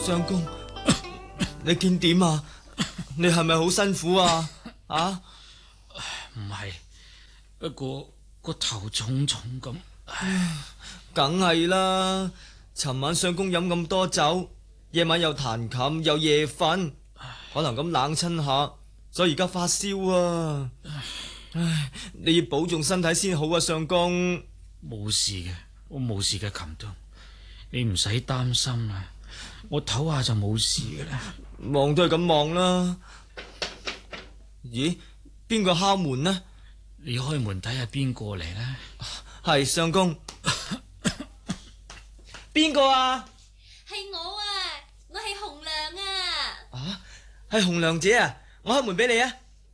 相公，你見點啊？你係咪好辛苦啊？啊？ 唔係，不過個頭重重咁。 梗係啦，尋晚相公飲咁多酒，夜晚又彈琴又夜瞓，可能咁冷親下，所以而家發燒啊！唉，你要保重身體先好啊，相公。 冇事嘅，我冇事嘅，琴東，你唔使擔心啦，我唞下就冇事嘅啦。 望都係咁望啦。咦？邊個敲門呢？ 你開門睇下邊個嚟啦。 係相公。邊個啊？ 係我啊，我係紅娘啊。 啊，係紅娘姐啊！我開門俾你啊。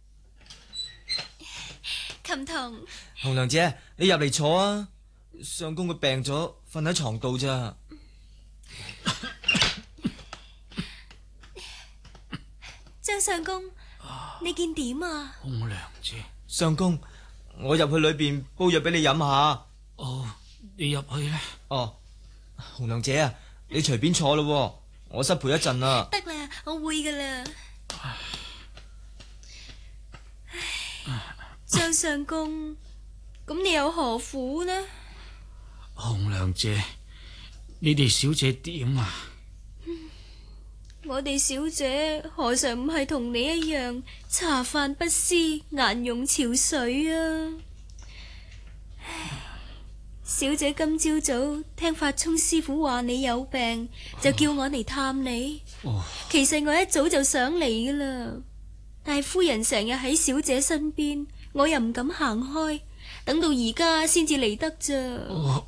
琴童， 紅娘姐，你入嚟坐啊。相公佢病咗，瞓喺床度咋。 張相公，你見點啊？ 紅娘姐， 相公，我入去裏邊煲藥俾你飲下。 哦，你入去啦。 哦，紅娘姐啊，你隨便坐咯，我失陪一陣啊。 得啦，我會噶啦。張相公，咁你有何苦呢？ 紅娘姐，你哋小姐點啊？ 我哋小姐何嘗唔係同你一樣茶飯不思，顏容憔悴啊！小姐今朝早聽法聰師傅話你有病，就叫我嚟探你。其實我一早就想嚟噶啦，但係夫人成日喺小姐身邊，我又唔敢行開，等到而家先至嚟得咋。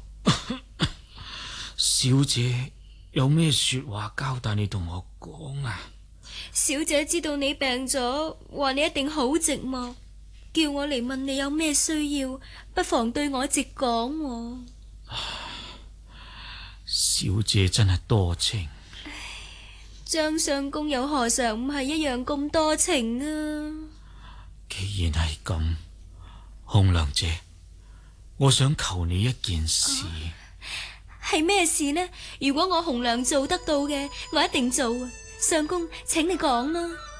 小姐有咩說話交代你同我講啊？ 小姐知道你病咗，話你一定好寂寞，叫我嚟問你有咩需要，不妨對我直講。 小姐真係多情。 張相公又何嘗唔係一樣咁多情啊？ 既然係咁，紅娘姐，我想求你一件事。 係咩事呢？如果我紅娘做得到嘅，我一定做啊！相公，請你講啦。